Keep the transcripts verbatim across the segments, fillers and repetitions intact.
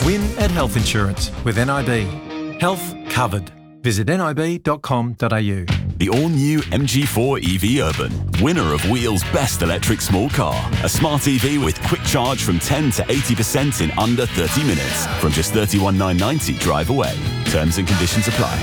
Win at Health Insurance with N I B. Health covered. Visit nib dot com dot a u. The all-new M G four E V Urban, winner of Wheel's Best Electric Small Car. A smart E V with quick charge from ten to eighty percent in under thirty minutes. From just thirty-one thousand nine hundred ninety drive away. Terms and conditions apply.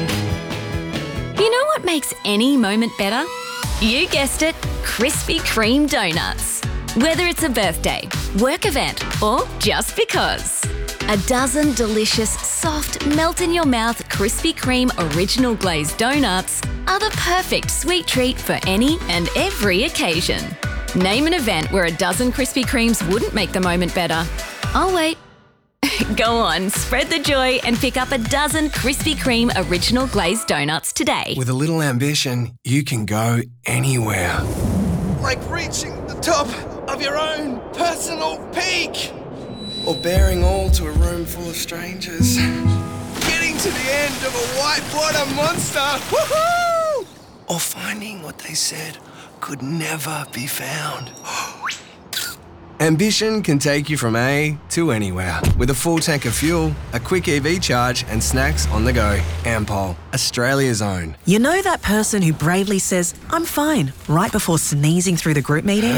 You know what makes any moment better? You guessed it, Krispy Kreme donuts. Whether it's a birthday, work event, or just because. A dozen delicious, soft, melt-in-your-mouth Krispy Kreme original glazed donuts are the perfect sweet treat for any and every occasion. Name an event where a dozen Krispy Kremes wouldn't make the moment better. I'll wait. Go on, spread the joy and pick up a dozen Krispy Kreme original glazed donuts today. With a little ambition, you can go anywhere. Like reaching the top of your own personal peak. Or bearing all to a room full of strangers. Getting to the end of a whitewater monster. Woohoo! Or finding what they said could never be found. Ambition can take you from A to anywhere. With a full tank of fuel, a quick E V charge and snacks on the go. Ampol, Australia's own. You know that person who bravely says, "I'm fine," right before sneezing through the group meeting?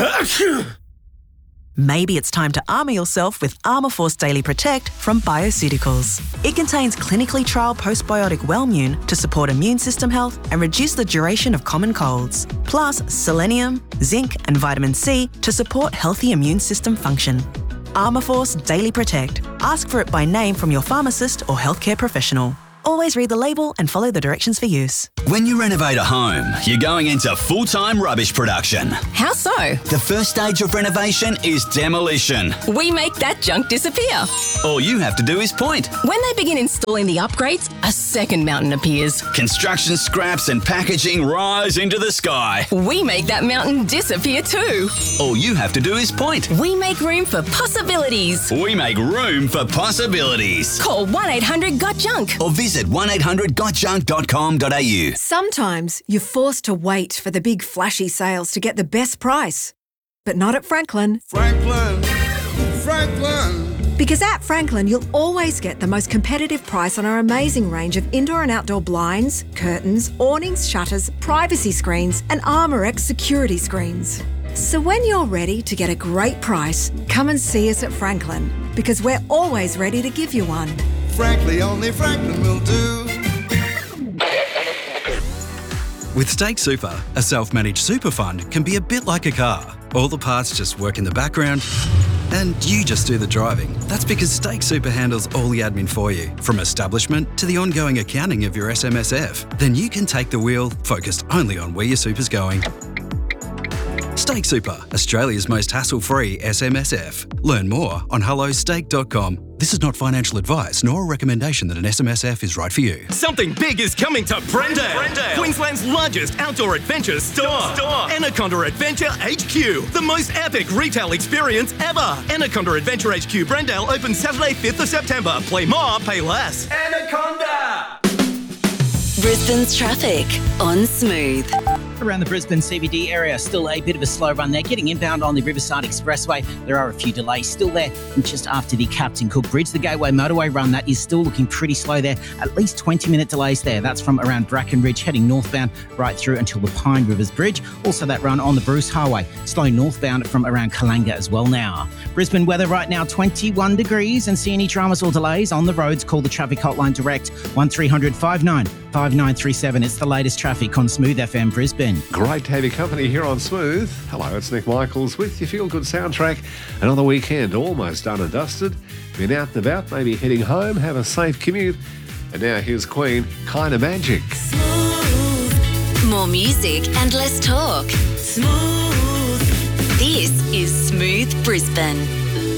Maybe it's time to armour yourself with Armourforce Daily Protect from Bioceuticals. It contains clinically trialled postbiotic Wellmune to support immune system health and reduce the duration of common colds. Plus selenium, zinc and vitamin C to support healthy immune system function. Armourforce Daily Protect. Ask for it by name from your pharmacist or healthcare professional. Always read the label and follow the directions for use. When you renovate a home, you're going into full-time rubbish production. How so? The first stage of renovation is demolition. We make that junk disappear. All you have to do is point. When they begin installing the upgrades, a second mountain appears. Construction scraps and packaging rise into the sky. We make that mountain disappear too. All you have to do is point. We make room for possibilities. We make room for possibilities. Call one eight hundred got junk or visit one eight hundred got junk dot com dot a u. Sometimes you're forced to wait for the big flashy sales to get the best price. But not at Franklin. Franklin, Franklin. Because at Franklin, you'll always get the most competitive price on our amazing range of indoor and outdoor blinds, curtains, awnings, shutters, privacy screens, and ArmorX security screens. So when you're ready to get a great price, come and see us at Franklin, because we're always ready to give you one. Frankly, only Franklin will do. With Stake Super, a self-managed super fund can be a bit like a car. All the parts just work in the background and you just do the driving. That's because Stake Super handles all the admin for you, from establishment to the ongoing accounting of your S M S F. Then you can take the wheel, focused only on where your super's going. Stake Super, Australia's most hassle-free S M S F. Learn more on hello stake dot com. This is not financial advice nor a recommendation that an S M S F is right for you. Something big is coming to Brendale, Brendale. Queensland's largest outdoor adventure store. store. Anaconda Adventure H Q, the most epic retail experience ever. Anaconda Adventure H Q Brendale opens Saturday fifth of September. Play more, pay less. Anaconda! Brisbane's traffic on Smooth. Around the Brisbane C B D area, still a bit of a slow run there. Getting inbound on the Riverside Expressway, there are a few delays still there. And just after the Captain Cook Bridge, the Gateway Motorway run, that is still looking pretty slow there. At least twenty minute delays there. That's from around Brackenridge heading northbound right through until the Pine Rivers Bridge. Also that run on the Bruce Highway, slow northbound from around Kalanga as well now. Brisbane weather right now, twenty-one degrees, and see any dramas or delays on the roads, call the traffic hotline direct, one three hundred five nine five nine three seven. It's the latest traffic on Smooth F M Brisbane. Great to have your company here on Smooth. Hello, it's Nick Michaels with your Feel Good soundtrack. Another weekend almost done and dusted. Been out and about, maybe heading home, have a safe commute. And now here's Queen, Kinda Magic. Smooth. More music and less talk. Smooth. This is Smooth Brisbane.